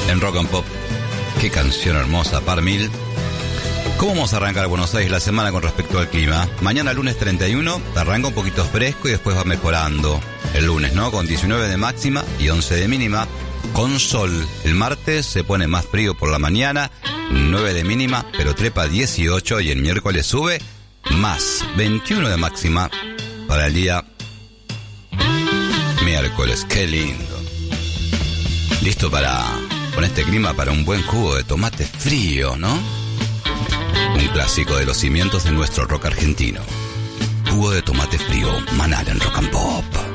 en Rock and Pop. Qué canción hermosa, par mil. ¿Cómo vamos a arrancar Buenos Aires la semana con respecto al clima? Mañana lunes 31 arranca un poquito fresco y después va mejorando el lunes, ¿no? Con 19 de máxima y 11 de mínima, con sol. El martes se pone más frío por la mañana, 9 de mínima, pero trepa 18 y el miércoles sube más, 21 de máxima para el día miércoles. Qué lindo. Listo con este clima para un buen jugo de tomate frío, ¿no? Un clásico de los cimientos de nuestro rock argentino. Jugo de tomate frío, Manal en Rock and Pop.